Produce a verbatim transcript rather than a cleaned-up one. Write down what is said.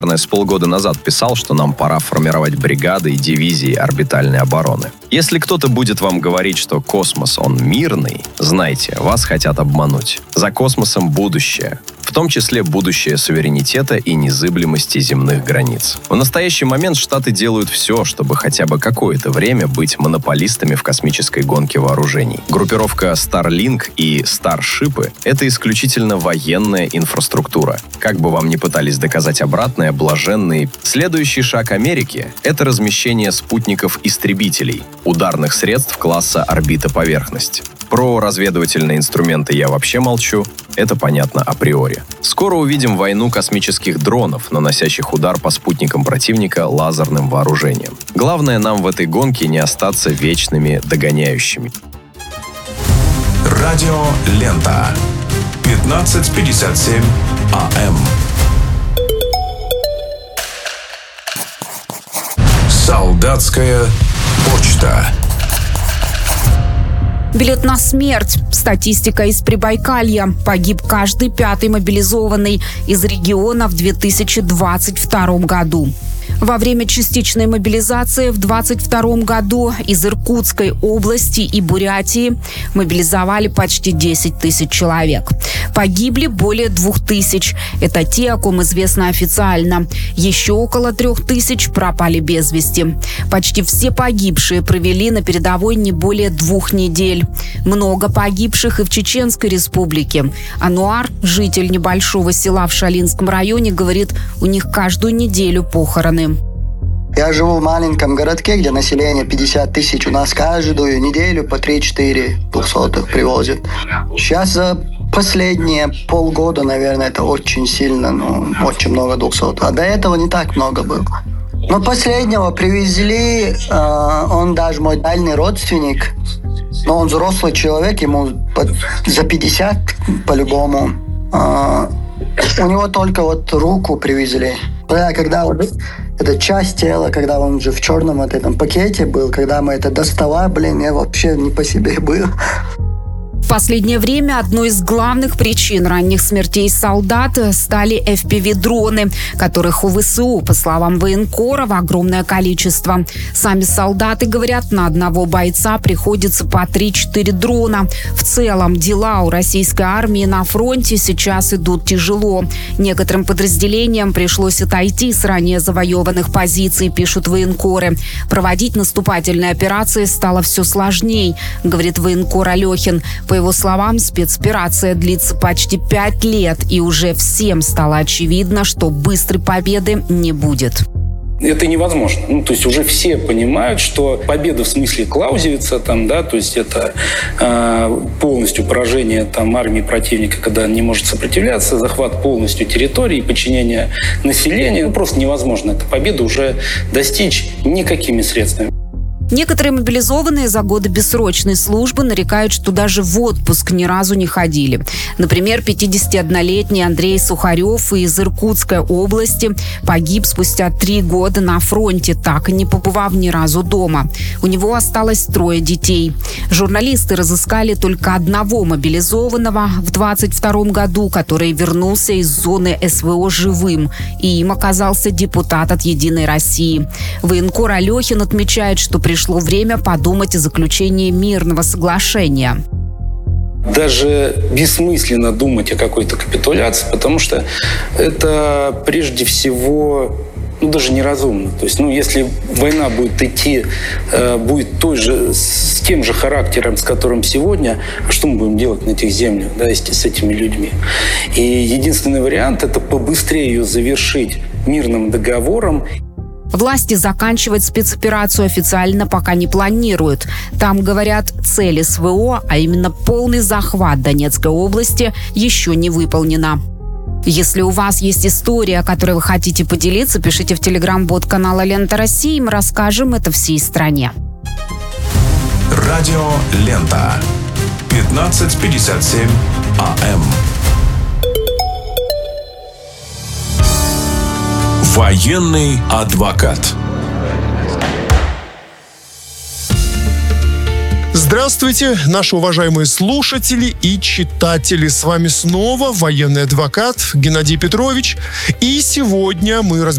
с полгода назад писал, что нам пора формировать бригады и дивизии орбитальной обороны. Если кто-то будет вам говорить, что космос, он мирный, знайте, вас хотят обмануть. За космосом будущее. В том числе будущее суверенитета и незыблемости земных границ. В настоящий момент Штаты делают все, чтобы хотя бы какое-то время быть монополистами в космической гонке вооружений. Группировка Starlink и Starship — это исключительно военная инфраструктура. Как бы вам ни пытались доказать обратное, блаженный, следующий шаг Америки — это размещение спутников-истребителей, ударных средств класса орбита-поверхность. Про разведывательные инструменты я вообще молчу, это понятно априори. Скоро увидим войну космических дронов, наносящих удар по спутникам противника лазерным вооружением. Главное нам в этой гонке не остаться вечными догоняющими. Радио Лента. пятнадцать пятьдесят семь АМ. Солдатская почта. Билет на смерть. Статистика из Прибайкалья. Погиб каждый пятый мобилизованный из региона в две тысячи двадцать втором году. Во время частичной мобилизации в двадцать втором году из Иркутской области и Бурятии мобилизовали почти десять тысяч человек. Погибли более двух тысяч. Это те, о ком известно официально. Еще около трех тысяч пропали без вести. Почти все погибшие провели на передовой не более двух недель. Много погибших и в Чеченской республике. Ануар, житель небольшого села в Шалинском районе, говорит, у них каждую неделю похороны. Я живу в маленьком городке, где население пятьдесят тысяч. У нас каждую неделю по три-четыре двухсотых привозят. Сейчас за последние полгода, наверное, это очень сильно, ну, очень много двухсотых. А до этого не так много было. Но последнего привезли, э, он даже мой дальний родственник, но он взрослый человек, ему за пятьдесят по-любому. Э, у него только вот руку привезли. Да, когда вот эта часть тела, когда он уже в черном вот этом пакете был, когда мы это доставали, блин, я вообще не по себе был. В последнее время одной из главных причин ранних смертей солдат стали эф пи ви-дроны, которых у вэ эс у, по словам военкоров, огромное количество. Сами солдаты говорят, на одного бойца приходится по три-четыре дрона. В целом дела у российской армии на фронте сейчас идут тяжело. Некоторым подразделениям пришлось отойти с ранее завоеванных позиций, пишут военкоры. Проводить наступательные операции стало все сложней, говорит военкор Алехин. По его словам, спецоперация длится почти пять лет, и уже всем стало очевидно, что быстрой победы не будет. Это невозможно. Ну, то есть уже все понимают, что победа в смысле Клаузевица, там, да, то есть это э, полностью поражение там, армии противника, когда не может сопротивляться, захват полностью территории, подчинение населения. Ну, просто невозможно. Эту победу уже достичь никакими средствами. Некоторые мобилизованные за годы бессрочной службы нарекают, что даже в отпуск ни разу не ходили. Например, пятидесятиоднолетний Андрей Сухарев из Иркутской области погиб спустя три года на фронте, так и не побывав ни разу дома. У него осталось трое детей. Журналисты разыскали только одного мобилизованного в двадцать втором году, который вернулся из зоны эс вэ о живым, и им оказался депутат от «Единой России». Военкор Алехин отмечает, что пришло Пришло время подумать о заключении мирного соглашения. Даже бессмысленно думать о какой-то капитуляции, потому что это прежде всего ну, даже неразумно. То есть, ну, если война будет идти, э, будет той же, с тем же характером, с которым сегодня, а что мы будем делать на этих землях, да, если с этими людьми? И единственный вариант – это побыстрее ее завершить мирным договором. Власти заканчивать спецоперацию официально пока не планируют. Там, говорят, цель эс вэ о, а именно полный захват Донецкой области, еще не выполнена. Если у вас есть история, которой вы хотите поделиться, пишите в телеграм-бот канала «Лента России», мы расскажем это всей стране. Радио Лента. пятнадцать пятьдесят семь АМ. Военный адвокат. Здравствуйте, наши уважаемые слушатели и читатели. С вами снова военный адвокат Геннадий Петрович. И сегодня мы разбираемся